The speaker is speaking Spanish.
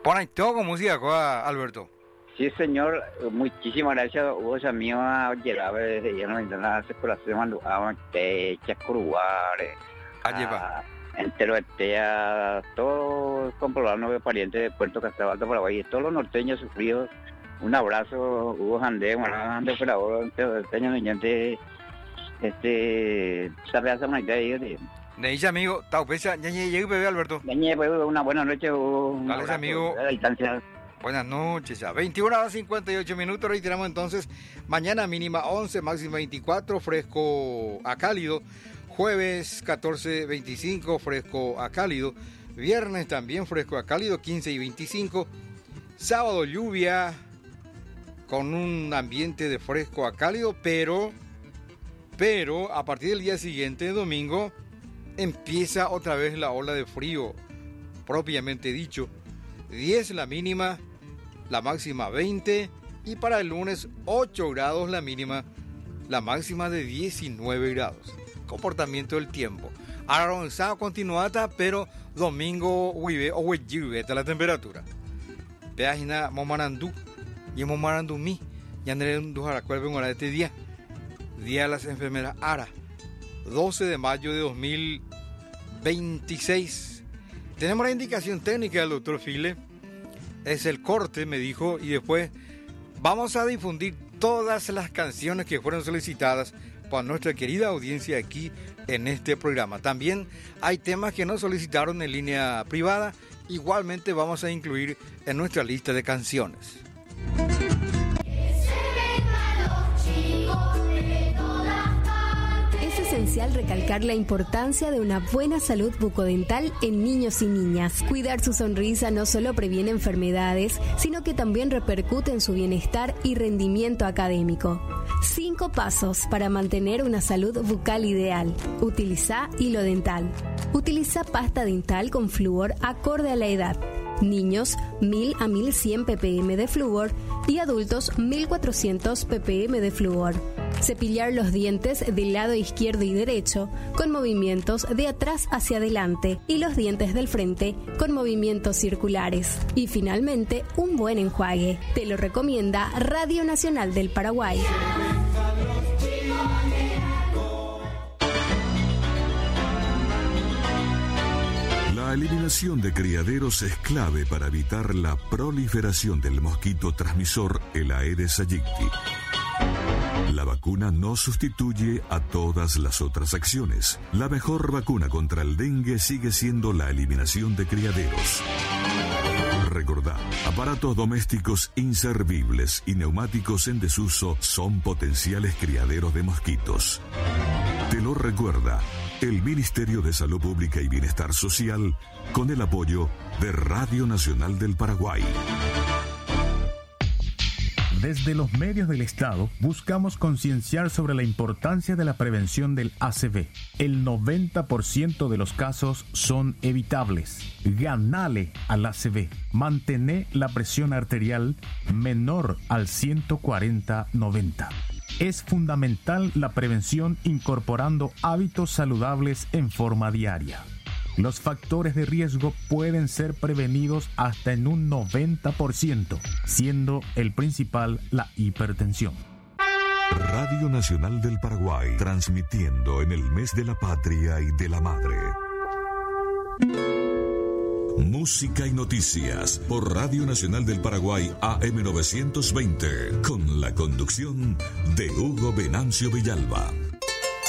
Pon ahí todo con música, Alberto. Sí, señor, muchísimas gracias. Hugo Samio a llegar desde ya no la circulación a Chacruare. Allá Entero a todos comprobando que parientes de Puerto Castel Alto Paraguay, todos los norteños sufridos. Un abrazo, Hugo Jandé, Ande operador, norteño, niñante, sabe hacer una idea de me dice amigo, Taupecha, llegué bebé Alberto. Una buena noche, Dale, amigo. A la distancia. Buenas noches, ya 21:58. Reiteramos entonces, mañana mínima 11, máxima 24, fresco a cálido. Jueves 14-25, fresco a cálido. Viernes también fresco a cálido, 15 y 25. Sábado lluvia con un ambiente de fresco a cálido, pero a partir del día siguiente, domingo, empieza otra vez la ola de frío, propiamente dicho. 10 la mínima, la máxima 20, y para el lunes 8 grados la mínima, la máxima de 19 grados. Comportamiento del tiempo. Aronzado continuata, pero domingo huive o lluvia la temperatura. Página Momarandú y Momarandú mi. Ya no le jaracuelve en hora de este día. Día de las enfermeras ARA. 12 de mayo de 2026. Tenemos la indicación técnica del doctor File. Es el corte, me dijo, y después vamos a difundir todas las canciones que fueron solicitadas por nuestra querida audiencia aquí en este programa. También hay temas que nos solicitaron en línea privada, igualmente vamos a incluir en nuestra lista de canciones. Es esencial recalcar la importancia de una buena salud bucodental en niños y niñas. Cuidar su sonrisa no solo previene enfermedades, sino que también repercute en su bienestar y rendimiento académico. 5 pasos para mantener una salud bucal ideal. Utiliza hilo dental. Utiliza pasta dental con flúor acorde a la edad. Niños, 1000 a 1100 ppm de flúor y adultos, 1400 ppm de flúor. Cepillar los dientes del lado izquierdo y derecho con movimientos de atrás hacia adelante y los dientes del frente con movimientos circulares. Y finalmente, un buen enjuague. Te lo recomienda Radio Nacional del Paraguay. La eliminación de criaderos es clave para evitar la proliferación del mosquito transmisor, el Aedes aegypti. La vacuna no sustituye a todas las otras acciones. La mejor vacuna contra el dengue sigue siendo la eliminación de criaderos. Recordá, aparatos domésticos inservibles y neumáticos en desuso son potenciales criaderos de mosquitos. Te lo recuerda el Ministerio de Salud Pública y Bienestar Social con el apoyo de Radio Nacional del Paraguay. Desde los medios del Estado buscamos concienciar sobre la importancia de la prevención del ACV. El 90% de los casos son evitables. Ganale al ACV. Mantener la presión arterial menor al 140/90. Es fundamental la prevención incorporando hábitos saludables en forma diaria. Los factores de riesgo pueden ser prevenidos hasta en un 90%, siendo el principal la hipertensión. Radio Nacional del Paraguay, transmitiendo en el mes de la patria y de la madre. Música y noticias por Radio Nacional del Paraguay AM 920, con la conducción de Hugo Venancio Villalba.